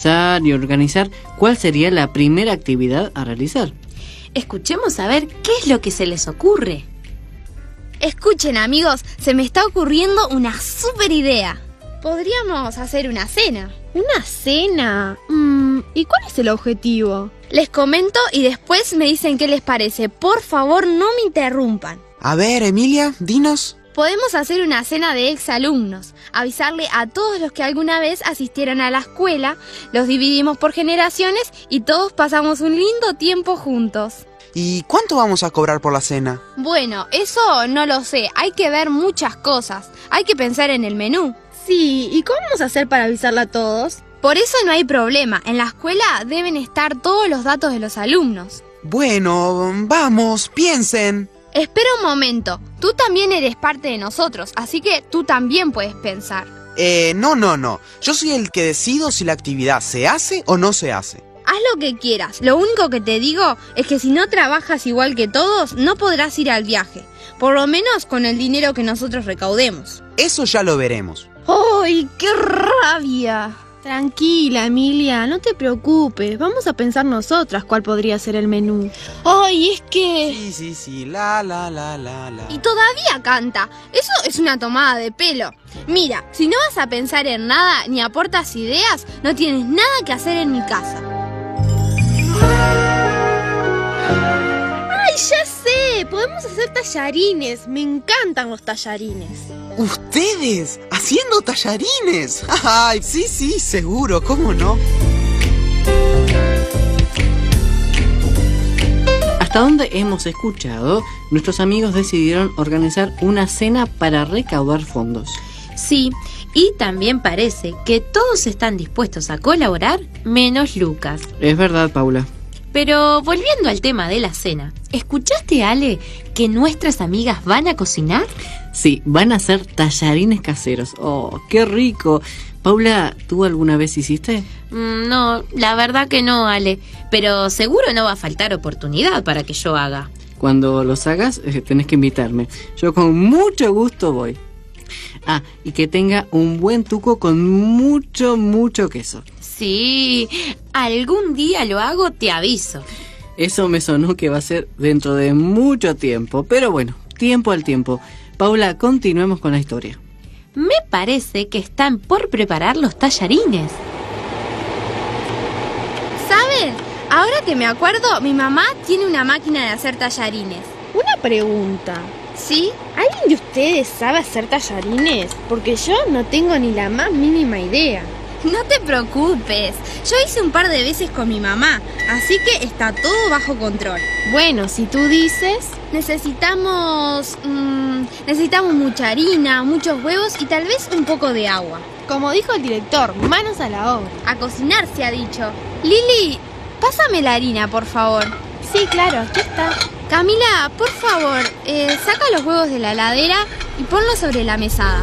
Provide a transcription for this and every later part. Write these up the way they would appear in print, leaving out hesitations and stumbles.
preguntar y organizar cuál sería la primera actividad a realizar. Escuchemos a ver qué es lo que se les ocurre. Escuchen, amigos, se me está ocurriendo una súper idea. Podríamos hacer una cena. ¿Una cena? ¿Y cuál es el objetivo? Les comento y después me dicen qué les parece. Por favor, no me interrumpan. A ver, Emilia, dinos. Podemos hacer una cena de exalumnos, avisarle a todos los que alguna vez asistieron a la escuela, los dividimos por generaciones y todos pasamos un lindo tiempo juntos. ¿Y cuánto vamos a cobrar por la cena? Bueno, eso no lo sé, hay que ver muchas cosas, hay que pensar en el menú. Sí, ¿y cómo vamos a hacer para avisarle a todos? Por eso no hay problema, en la escuela deben estar todos los datos de los alumnos. Bueno, vamos, piensen. Espera un momento, tú también eres parte de nosotros, así que tú también puedes pensar. No. Yo soy el que decido si la actividad se hace o no se hace. Haz lo que quieras, lo único que te digo es que si no trabajas igual que todos, no podrás ir al viaje. Por lo menos con el dinero que nosotros recaudemos. Eso ya lo veremos. ¡Ay, qué rabia! Tranquila, Emilia, no te preocupes. Vamos a pensar nosotras cuál podría ser el menú. ¡Ay, es que... Sí, la. Y todavía canta. Eso es una tomada de pelo. Mira, si no vas a pensar en nada ni aportas ideas, no tienes nada que hacer en mi casa. ¡Ay, ya sé! Podemos hacer tallarines. Me encantan los tallarines. ¿Ustedes? ¿Haciendo tallarines? Ay, sí, seguro, ¿cómo no? Hasta donde hemos escuchado, nuestros amigos decidieron organizar una cena para recaudar fondos. Sí, y también parece que todos están dispuestos a colaborar, menos Lucas. Es verdad, Paula. Pero volviendo al tema de la cena, ¿escuchaste, Ale, que nuestras amigas van a cocinar? Sí, van a hacer tallarines caseros. ¡Oh, qué rico! Paula, ¿tú alguna vez hiciste? No, la verdad que no, Ale. Pero seguro no va a faltar oportunidad para que yo haga. Cuando los hagas, tenés que invitarme. Yo con mucho gusto voy. Ah, y que tenga un buen tuco con mucho queso. Sí, algún día lo hago, te aviso. Eso me sonó que va a ser dentro de mucho tiempo. Pero bueno, tiempo al tiempo. Paula, continuemos con la historia. Me parece que están por preparar los tallarines. ¿Saben? Ahora que me acuerdo, mi mamá tiene una máquina de hacer tallarines. Una pregunta. ¿Sí? ¿Alguien de ustedes sabe hacer tallarines? Porque yo no tengo ni la más mínima idea. No te preocupes, yo hice un par de veces con mi mamá, así que está todo bajo control. Bueno, si tú dices... Necesitamos mucha harina, muchos huevos y tal vez un poco de agua. Como dijo el director, manos a la obra. A cocinar se ha dicho. Lili, pásame la harina, por favor. Sí, claro, aquí está. Camila, por favor, saca los huevos de la heladera y ponlos sobre la mesada.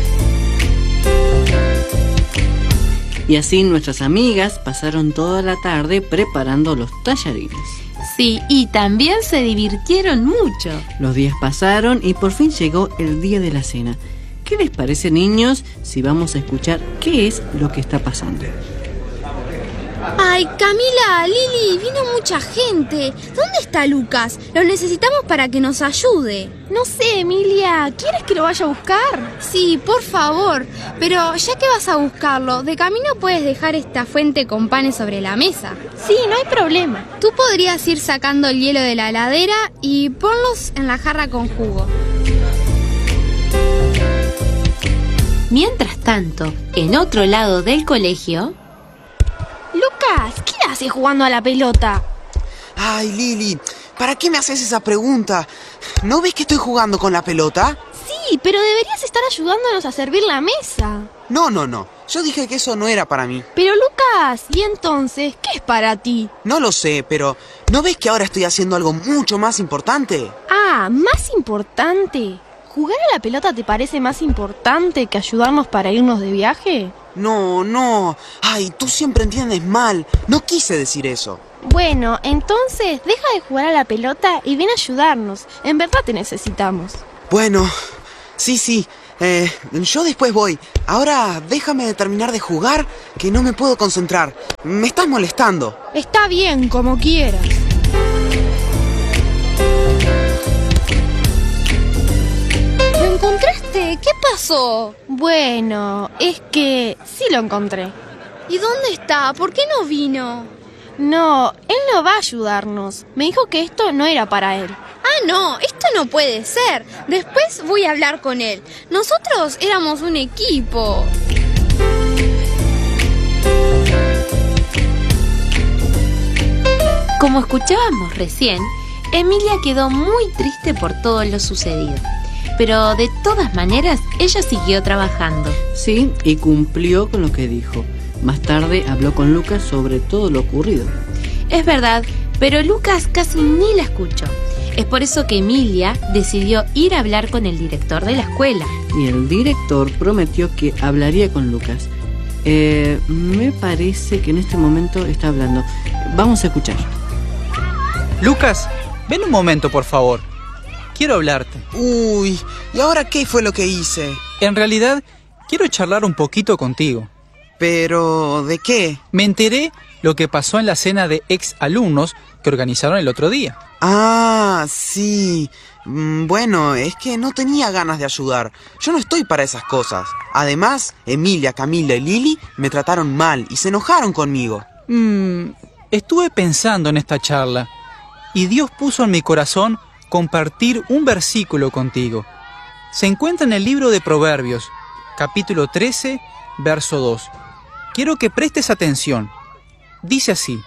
Y así nuestras amigas pasaron toda la tarde preparando los tallarines. Sí, y también se divirtieron mucho. Los días pasaron y por fin llegó el día de la cena. ¿Qué les parece, niños, si vamos a escuchar qué es lo que está pasando? Ay, Camila, Lili, vino mucha gente. ¿Dónde está Lucas? Lo necesitamos para que nos ayude. No sé, Emilia, ¿quieres que lo vaya a buscar? Sí, por favor. Pero ya que vas a buscarlo, de camino puedes dejar esta fuente con panes sobre la mesa. Sí, no hay problema. Tú podrías ir sacando el hielo de la heladera y ponlos en la jarra con jugo. Mientras tanto, en otro lado del colegio... Lucas, ¿qué haces jugando a la pelota? Ay, Lili, ¿para qué me haces esa pregunta? ¿No ves que estoy jugando con la pelota? Sí, pero deberías estar ayudándonos a servir la mesa. No. Yo dije que eso no era para mí. Pero Lucas, ¿y entonces qué es para ti? No lo sé, pero ¿no ves que ahora estoy haciendo algo mucho más importante? Ah, ¿más importante? ¿Jugar a la pelota te parece más importante que ayudarnos para irnos de viaje? No. Ay, tú siempre entiendes mal. No quise decir eso. Bueno, entonces deja de jugar a la pelota y ven a ayudarnos. En verdad te necesitamos. Bueno, sí. Yo después voy. Ahora déjame terminar de jugar, que no me puedo concentrar. Me estás molestando. Está bien, como quieras. ¿Lo encontraste? ¿Qué pasó? Bueno, es que sí lo encontré. ¿Y dónde está? ¿Por qué no vino? No, él no va a ayudarnos. Me dijo que esto no era para él. Ah, no, esto no puede ser. Después voy a hablar con él. Nosotros éramos un equipo. Como escuchábamos recién, Emilia quedó muy triste por todo lo sucedido. Pero de todas maneras, ella siguió trabajando. Sí, y cumplió con lo que dijo. Más tarde habló con Lucas sobre todo lo ocurrido. Es verdad, pero Lucas casi ni la escuchó. Es por eso que Emilia decidió ir a hablar con el director de la escuela. Y el director prometió que hablaría con Lucas. Me parece que en este momento está hablando. Vamos a escuchar. Lucas, ven un momento, por favor. Quiero hablarte. Uy, ¿y ahora qué fue lo que hice? En realidad, quiero charlar un poquito contigo. ¿Pero de qué? Me enteré lo que pasó en la cena de ex alumnos que organizaron el otro día. Ah, sí. Bueno, es que no tenía ganas de ayudar. Yo no estoy para esas cosas. Además, Emilia, Camila y Lili me trataron mal y se enojaron conmigo. Estuve pensando en esta charla y Dios puso en mi corazón compartir un versículo contigo. Se encuentra en el libro de Proverbios, capítulo 13, verso 2. Quiero que prestes atención. Dice así: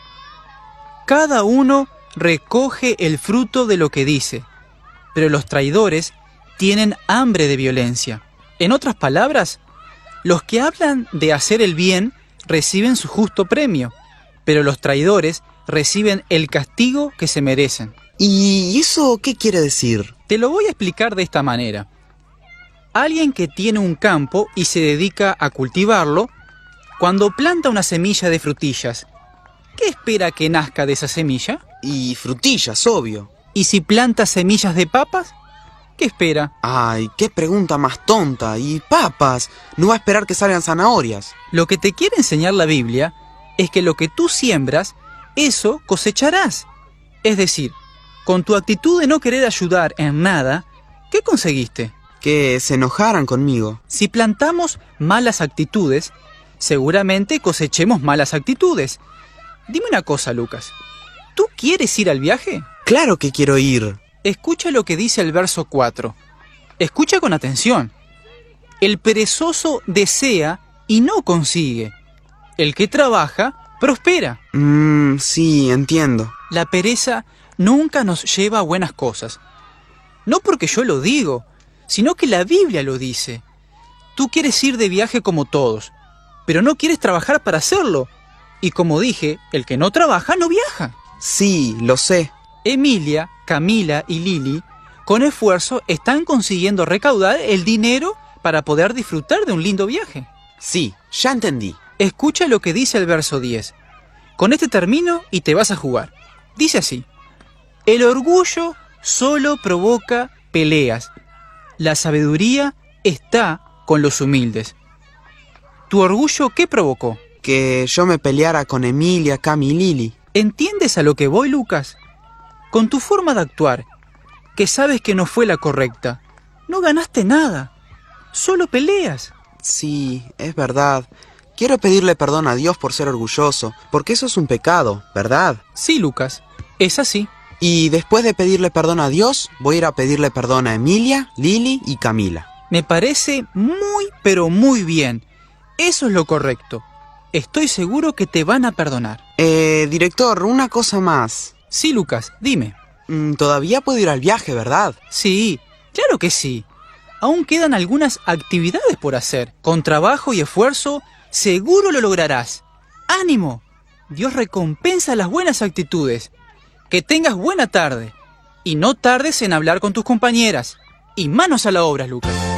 cada uno recoge el fruto de lo que dice, pero los traidores tienen hambre de violencia. En otras palabras, los que hablan de hacer el bien reciben su justo premio, pero los traidores reciben el castigo que se merecen. ¿Y eso qué quiere decir? Te lo voy a explicar de esta manera. Alguien que tiene un campo y se dedica a cultivarlo, cuando planta una semilla de frutillas, ¿qué espera que nazca de esa semilla? Y frutillas, obvio. ¿Y si planta semillas de papas? ¿Qué espera? Ay, qué pregunta más tonta. ¿Y papas? ¿No va a esperar que salgan zanahorias? Lo que te quiere enseñar la Biblia es que lo que tú siembras, eso cosecharás. Es decir, con tu actitud de no querer ayudar en nada, ¿qué conseguiste? Que se enojaran conmigo. Si plantamos malas actitudes, seguramente cosechemos malas actitudes. Dime una cosa, Lucas. ¿Tú quieres ir al viaje? Claro que quiero ir. Escucha lo que dice el verso 4. Escucha con atención. El perezoso desea y no consigue. El que trabaja, prospera. Sí, entiendo. La pereza nunca nos lleva a buenas cosas. No porque yo lo digo, sino que la Biblia lo dice. Tú quieres ir de viaje como todos, pero no quieres trabajar para hacerlo. Y como dije, el que no trabaja no viaja. Sí, lo sé. Emilia, Camila y Lili, con esfuerzo, están consiguiendo recaudar el dinero para poder disfrutar de un lindo viaje. Sí, ya entendí. Escucha lo que dice el verso 10. Con este termino y te vas a jugar. Dice así: el orgullo solo provoca peleas. La sabiduría está con los humildes. ¿Tu orgullo qué provocó? Que yo me peleara con Emilia, Cami y Lili. ¿Entiendes a lo que voy, Lucas? Con tu forma de actuar, que sabes que no fue la correcta, no ganaste nada. Solo peleas. Sí, es verdad. Quiero pedirle perdón a Dios por ser orgulloso, porque eso es un pecado, ¿verdad? Sí, Lucas, es así. Y después de pedirle perdón a Dios, voy a ir a pedirle perdón a Emilia, Lili y Camila. Me parece muy, pero muy bien. Eso es lo correcto. Estoy seguro que te van a perdonar. Director, una cosa más. Sí, Lucas, dime. Todavía puedo ir al viaje, ¿verdad? Sí, claro que sí. Aún quedan algunas actividades por hacer. Con trabajo y esfuerzo, seguro lo lograrás. ¡Ánimo! Dios recompensa las buenas actitudes. Que tengas buena tarde. Y no tardes en hablar con tus compañeras. Y manos a la obra, Lucas.